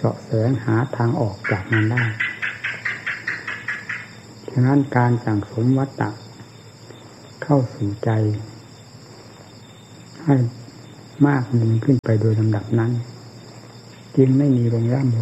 เสาะแสวงหาทางออกจากมันได้ฉะนั้นการสั่งสมวัตตะเข้าสู่ใจให้มากยิ่งขึ้นไปโดยลำดับนั้นจึงไม่มีลงร่ำลง